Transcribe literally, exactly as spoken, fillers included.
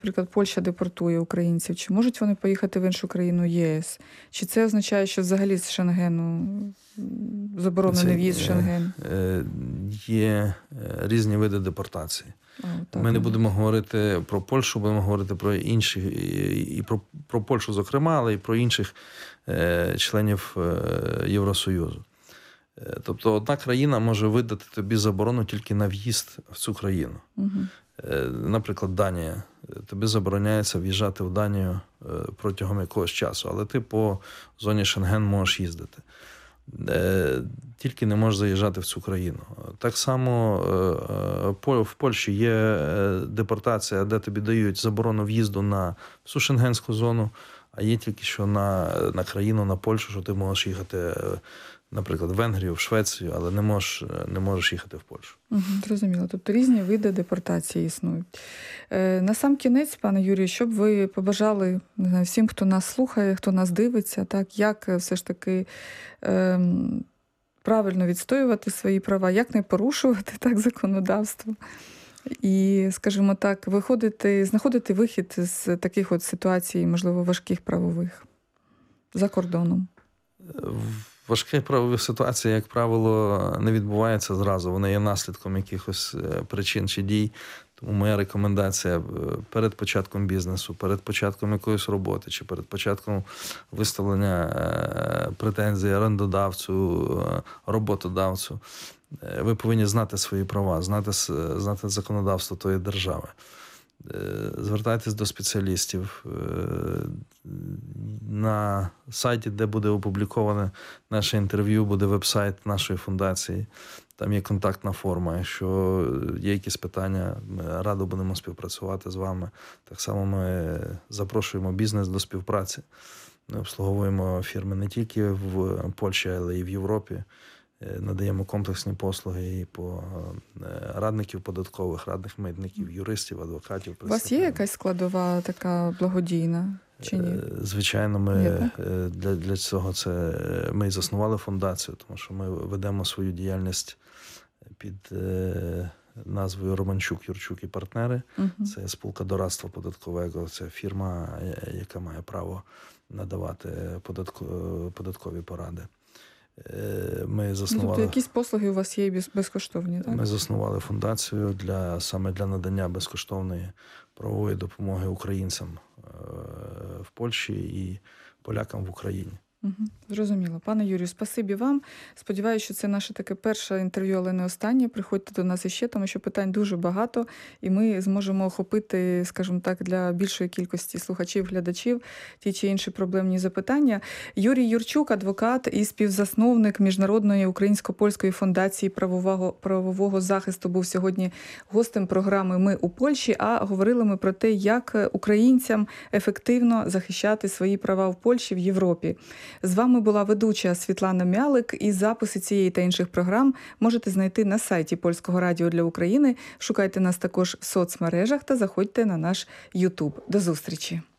наприклад, Польща депортує українців, чи можуть вони поїхати в іншу країну ЄС? Чи це означає, що взагалі з Шенгену заборонений в'їзд в Шенген? Є різні види депортації. О, так, Ми не будемо говорити про Польщу, будемо говорити про інші, і про, про Польщу зокрема, але і про інших е, членів е, Євросоюзу. Е, тобто одна країна може видати тобі заборону тільки на в'їзд в цю країну. Угу. Е, наприклад, Данія. Тобі забороняється в'їжджати в Данію е, протягом якогось часу, але ти по зоні Шенген можеш їздити. Тільки не можеш заїжджати в цю країну. Так само в Польщі є депортація, де тобі дають заборону в'їзду на всю шенгенську зону, а є тільки що на, на країну, на Польщу, що ти можеш їхати, наприклад, в Венгрію, в Швецію, але не можеш, не можеш їхати в Польщу. Угу, зрозуміло. Тобто різні види депортації існують. Е, на сам кінець, пане Юрію, що б ви побажали, не знаю, всім, хто нас слухає, хто нас дивиться, так, як все ж таки е, правильно відстоювати свої права, як не порушувати так законодавство і, скажімо так, виходити, знаходити вихід з таких от ситуацій, можливо, важких правових за кордоном? Важкі правові ситуації, як правило, не відбуваються зразу. Вони є наслідком якихось причин чи дій. Тому моя рекомендація перед початком бізнесу, перед початком якоїсь роботи чи перед початком виставлення претензій орендодавцю, роботодавцю, ви повинні знати свої права, знати, знати законодавство тої держави. Звертайтесь до спеціалістів. На сайті, де буде опубліковане наше інтерв'ю, буде веб-сайт нашої фундації. Там є контактна форма. Якщо є якісь питання, ми радо будемо співпрацювати з вами. Так само ми запрошуємо бізнес до співпраці. Ми обслуговуємо фірми не тільки в Польщі, але й в Європі. Надаємо комплексні послуги і по радників податкових, радних митників, юристів, адвокатів. У вас є якась складова така благодійна? Чи ні? Звичайно, ми для, для цього це ми і заснували фундацію, тому що ми ведемо свою діяльність під назвою Романчук, Юрчук і партнери. Uh-huh. Це спілка дорадства податкового, це фірма, яка має право надавати податкові поради. Ми заснували... Тобто якісь послуги у вас є безкоштовні, так? Ми заснували фундацію для, саме для надання безкоштовної правової допомоги українцям в Польщі і полякам в Україні. Угу. Зрозуміло. Пане Юрію, спасибі вам. Сподіваюся, що це наше таке перше інтерв'ю, але не останнє. Приходьте до нас іще, тому що питань дуже багато, і ми зможемо охопити, скажімо так, для більшої кількості слухачів, глядачів ті чи інші проблемні запитання. Юрій Юрчук, адвокат і співзасновник Міжнародної українсько-польської фундації правового, правового захисту, був сьогодні гостем програми «Ми у Польщі», а говорили ми про те, як українцям ефективно захищати свої права в Польщі, в Європі. З вами була ведуча Світлана Мялик, і записи цієї та інших програм можете знайти на сайті Польського радіо для України. Шукайте нас також в соцмережах та заходьте на наш Ютуб. До зустрічі!